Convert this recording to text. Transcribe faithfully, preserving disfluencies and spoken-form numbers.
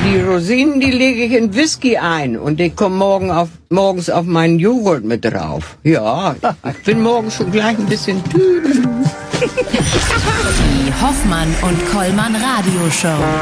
Die Rosinen, die lege ich in Whisky ein und die kommen morgen auf, morgens auf meinen Joghurt mit drauf. Ja, ich bin morgen schon gleich ein bisschen tü. Die Hoffmann und Kollmann Radioshow.